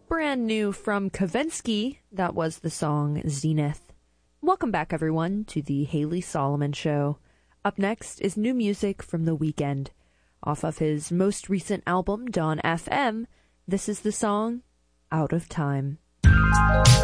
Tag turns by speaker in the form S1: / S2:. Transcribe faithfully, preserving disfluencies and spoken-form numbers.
S1: brand new from Kavinsky. That was the song Zenith. Welcome back, everyone, to the Haley Solomon Show. Up next is new music from The Weeknd. Off of his most recent album, Dawn F M, this is the song Out of Time.